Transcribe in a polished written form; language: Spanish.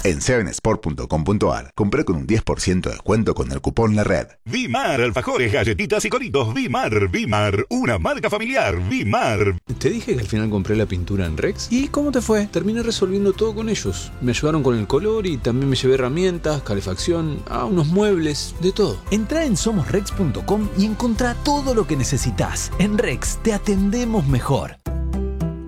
en 7sport.com.ar. Compré con un 10% de descuento con el cupón LARED. Vimar, alfajores, galletitas y coritos. Vimar, una marca familiar. Vimar. Te dije que al final compré la pintura en Rex. ¿Y cómo te fue? Terminé resolviendo todo con ellos. Me ayudaron con el color y también me llevé herramientas, calefacción, unos muebles, de todo. Entrá en somosrex.com y encontrá todo lo que necesitas. En Rex te atendemos mejor.